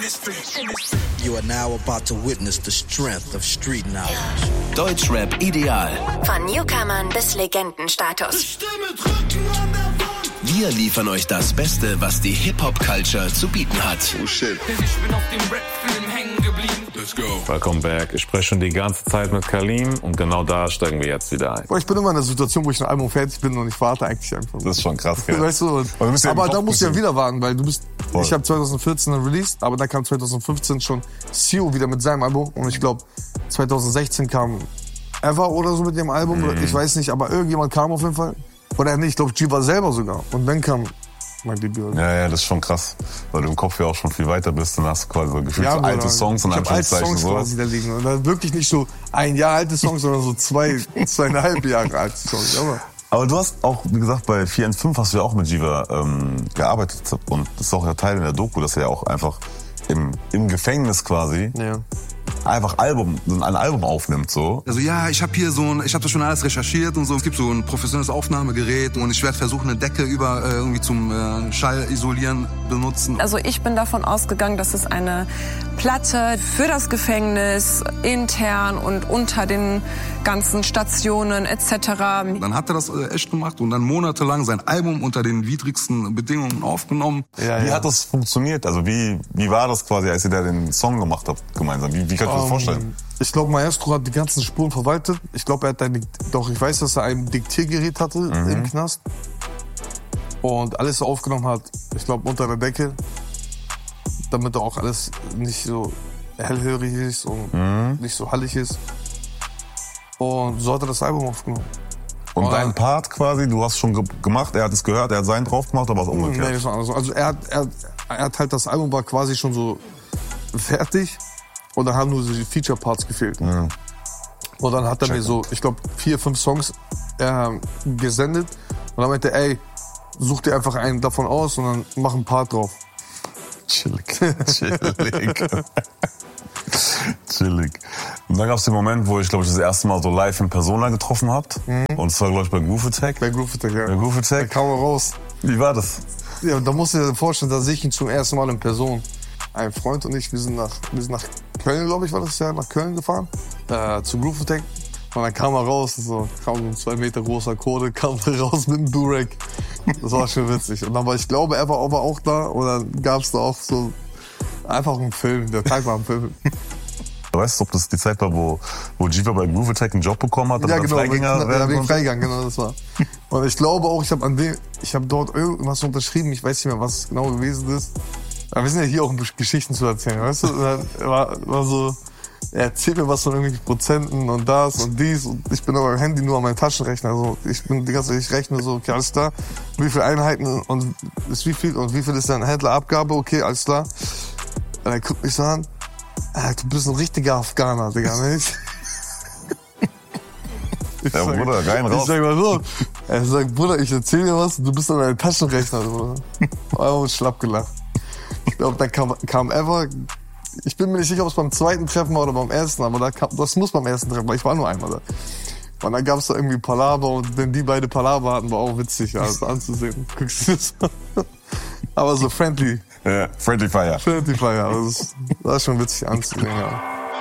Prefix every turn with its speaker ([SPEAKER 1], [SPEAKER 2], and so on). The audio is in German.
[SPEAKER 1] You are now about to witness the strength of street knowledge.
[SPEAKER 2] Deutschrap ideal.
[SPEAKER 3] Von Newcomern bis Legendenstatus.
[SPEAKER 2] Wir liefern euch das Beste, was die Hip-Hop-Culture zu bieten hat.
[SPEAKER 4] Oh shit.
[SPEAKER 5] Ich bin auf dem Rap-Film hängen geblieben.
[SPEAKER 4] Let's go.
[SPEAKER 6] Welcome back. Ich spreche schon die ganze Zeit mit Kalim und genau da steigen wir jetzt wieder ein.
[SPEAKER 7] Ich bin immer in der Situation, wo ich ein Album fertig bin und ich warte eigentlich einfach.
[SPEAKER 4] Das ist schon krass, gell?
[SPEAKER 7] Weißt du, aber da musst du ja wieder warten, weil du bist.
[SPEAKER 4] Voll.
[SPEAKER 7] Ich habe 2014 released, aber dann kam 2015 schon Sio wieder mit seinem Album und ich glaube 2016 kam Ever oder so mit dem Album. Ich weiß nicht, aber irgendjemand kam auf jeden Fall. Oder nicht, ich glaube Jiva selber sogar. Und dann kam mein Debüt.
[SPEAKER 4] Ja, das ist schon krass, weil du im Kopf ja auch schon viel weiter bist. Dann hast du quasi so gefühlt so alte Songs und Anführungszeichen so.
[SPEAKER 7] Quasi da liegen. Und dann wirklich nicht so ein Jahr alte Songs, sondern so 2,5 Jahre alte Songs.
[SPEAKER 4] Aber du hast auch, wie gesagt, bei 415 hast du ja auch mit Jiva gearbeitet. Und das ist auch der Teil in der Doku, dass er ja auch einfach im Gefängnis quasi einfach ein Album aufnimmt, so.
[SPEAKER 8] Also ja, ich habe das schon alles recherchiert und so. Es gibt so ein professionelles Aufnahmegerät und ich werde versuchen, eine Decke irgendwie zum Schallisolieren benutzen.
[SPEAKER 9] Also ich bin davon ausgegangen, dass es eine Platte für das Gefängnis intern und unter den ganzen Stationen etc.
[SPEAKER 8] Dann hat er das echt gemacht und dann monatelang sein Album unter den widrigsten Bedingungen aufgenommen.
[SPEAKER 4] Wie hat das funktioniert? Also wie war das quasi, als ihr da den Song gemacht habt gemeinsam? Wie könnt ihr das vorstellen?
[SPEAKER 7] Ich glaube, Maestro hat die ganzen Spuren verwaltet. Ich glaube, ich weiß, dass er ein Diktiergerät hatte im Knast und alles aufgenommen hat. Ich glaube, unter der Decke, damit auch alles nicht so hellhörig ist und nicht so hallig ist. Und so hat er das Album aufgenommen.
[SPEAKER 4] Und dein Part quasi, du hast schon gemacht, er hat es gehört, er hat seinen drauf gemacht, aber es umgekehrt.
[SPEAKER 7] Nee, das war anders. Also er hat halt, das Album war quasi schon so fertig und dann haben nur so die Feature-Parts gefehlt. Und dann hat er mir so, ich glaube, 4, 5 Songs gesendet und dann meinte er, ey, such dir einfach einen davon aus und dann mach einen Part drauf.
[SPEAKER 4] Chillig. Und dann gab es den Moment, wo ich, glaube ich, das erste Mal so live in Persona getroffen habt. Und es war, glaube ich, bei Groove Attack.
[SPEAKER 7] Bei Groove Attack, ja.
[SPEAKER 4] Bei Groove Attack.
[SPEAKER 7] Da kam er raus.
[SPEAKER 4] Wie war das?
[SPEAKER 7] Ja, da musst du dir vorstellen, da sehe ich ihn zum ersten Mal in Person. Ein Freund und ich, wir sind nach Köln, glaube ich, war das ja, nach Köln gefahren. Zu Groove Attack. Und dann kam er raus, so, kam so ein 2 Meter großer Kode, kam er raus mit einem Durek. Das war schon witzig. Und dann war, ich glaube, er war auch da. Und dann gab es da auch so einfach einen Film. Der Tag war ein Film.
[SPEAKER 4] Weißt du, ob das die Zeit war, wo Jiva bei Groove Attack einen Job bekommen hat?
[SPEAKER 7] Ja, genau.
[SPEAKER 4] Wegen
[SPEAKER 7] Freigang, genau, das war. Und ich glaube auch, ich habe dort irgendwas unterschrieben. Ich weiß nicht mehr, was es genau gewesen ist. Aber wir sind ja hier auch, um Geschichten zu erzählen, weißt du? Und dann war so, er erzählt mir was von irgendwelchen Prozenten und das und dies. Und ich bin aber am Handy nur an meinem Taschenrechner. Also ich rechne so, okay, alles klar. Wie viele Einheiten und ist wie viel und wie viel ist dann Händlerabgabe? Okay, alles klar. Und er guckt mich so an. Du bist ein richtiger Afghaner, Digga, nicht?
[SPEAKER 4] Der Bruder, rein raus.
[SPEAKER 7] Ich sag mal so. Er sagt, Bruder, ich erzähl dir was, du bist an deinem Taschenrechner, Bruder. Oh, schlapp gelacht. Ich glaube, dann kam Ever. Ich bin mir nicht sicher, ob es beim zweiten Treffen war oder beim ersten, aber das muss beim ersten Treffen, weil ich war nur einmal da. Und dann gab es da irgendwie Palaver und wenn die beide Palaver hatten, war auch witzig, also anzusehen. Guckst du das an? Aber so friendly.
[SPEAKER 4] Ja, Friendly Fire.
[SPEAKER 7] Friendly Fire, das war schon witzig anzusehen, ja.